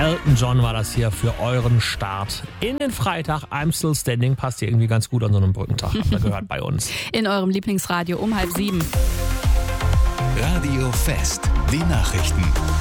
Elton John war das hier für euren Start in den Freitag. I'm Still Standing passt hier irgendwie ganz gut an so einem Brückentag. Habt ihr gehört bei uns. In eurem Lieblingsradio um 6:30. Radio Fest, die Nachrichten.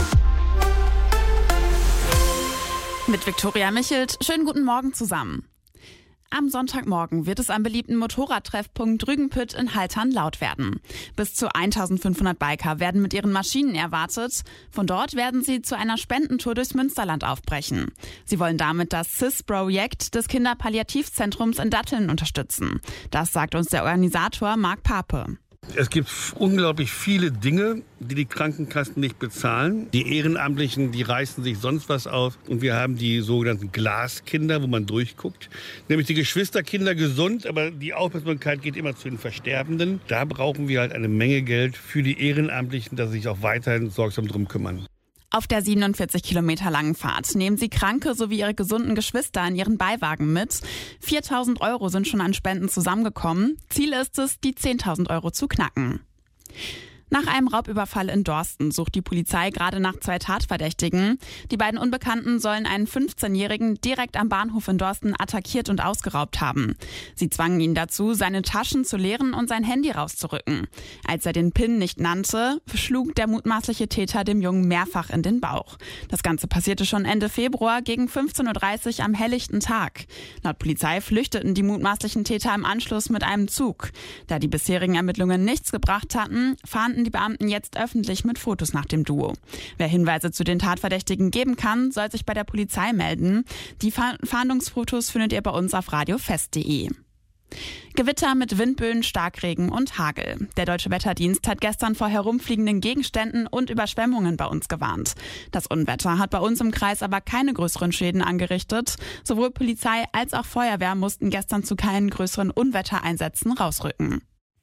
Mit Viktoria Michelt. Schönen guten Morgen zusammen. Am Sonntagmorgen wird es am beliebten Motorradtreffpunkt Rügenpütt in Haltern laut werden. Bis zu 1500 Biker werden mit ihren Maschinen erwartet. Von dort werden sie zu einer Spendentour durchs Münsterland aufbrechen. Sie wollen damit das CIS-Projekt des Kinderpalliativzentrums in Datteln unterstützen. Das sagt uns der Organisator Marc Pape. Es gibt unglaublich viele Dinge, die die Krankenkassen nicht bezahlen. Die Ehrenamtlichen, die reißen sich sonst was auf. Und wir haben die sogenannten Glaskinder, wo man durchguckt. Nämlich die Geschwisterkinder gesund, aber die Aufmerksamkeit geht immer zu den Versterbenden. Da brauchen wir halt eine Menge Geld für die Ehrenamtlichen, dass sie sich auch weiterhin sorgsam drum kümmern. Auf der 47 Kilometer langen Fahrt nehmen sie Kranke sowie ihre gesunden Geschwister in ihren Beiwagen mit. 4.000 € sind schon an Spenden zusammengekommen. Ziel ist es, die 10.000 € zu knacken. Nach einem Raubüberfall in Dorsten sucht die Polizei gerade nach 2 Tatverdächtigen. Die beiden Unbekannten sollen einen 15-Jährigen direkt am Bahnhof in Dorsten attackiert und ausgeraubt haben. Sie zwangen ihn dazu, seine Taschen zu leeren und sein Handy rauszurücken. Als er den PIN nicht nannte, schlug der mutmaßliche Täter dem Jungen mehrfach in den Bauch. Das Ganze passierte schon Ende Februar gegen 15.30 Uhr am helllichten Tag. Laut Polizei flüchteten die mutmaßlichen Täter im Anschluss mit einem Zug. Da die bisherigen Ermittlungen nichts gebracht hatten, fahnden die Beamten jetzt öffentlich mit Fotos nach dem Duo. Wer Hinweise zu den Tatverdächtigen geben kann, soll sich bei der Polizei melden. Die Fahndungsfotos findet ihr bei uns auf radiofest.de. Gewitter mit Windböen, Starkregen und Hagel. Der Deutsche Wetterdienst hat gestern vor herumfliegenden Gegenständen und Überschwemmungen bei uns gewarnt. Das Unwetter hat bei uns im Kreis aber keine größeren Schäden angerichtet. Sowohl Polizei als auch Feuerwehr mussten gestern zu keinen größeren Unwettereinsätzen rausrücken.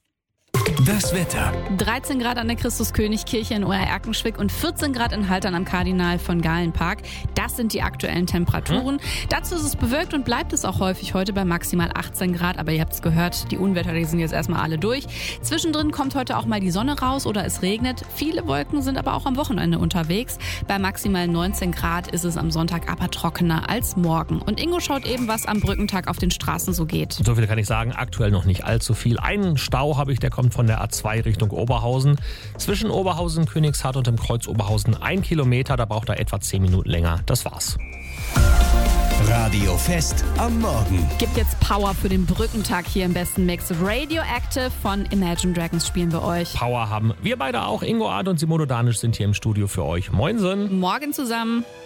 Das Wetter. 13 Grad an der Christuskönigkirche in Oer-Erkenschwick und 14 Grad in Haltern am Kardinal von Galenpark. Das sind die aktuellen Temperaturen. Dazu ist es bewölkt und bleibt es auch häufig heute bei maximal 18 Grad. Aber ihr habt es gehört, die Unwetter, die sind jetzt erstmal alle durch. Zwischendrin kommt heute auch mal die Sonne raus oder es regnet. Viele Wolken sind aber auch am Wochenende unterwegs. Bei maximal 19 Grad ist es am Sonntag aber trockener als morgen. Und Ingo schaut eben, was am Brückentag auf den Straßen so geht. So viel kann ich sagen, aktuell noch nicht allzu viel. Einen Stau habe ich, der kommt von der A2 Richtung Oberhausen. Zwischen Oberhausen, Königshardt und dem Kreuz Oberhausen 1 Kilometer, da braucht er etwa 10 Minuten länger. Das war's. Radio Fest am Morgen. Gibt jetzt Power für den Brückentag hier im besten Mix. Radioactive von Imagine Dragons spielen wir euch. Power haben wir beide auch. Ingo Art und Simone Danisch sind hier im Studio für euch. Moinsen. Morgen zusammen.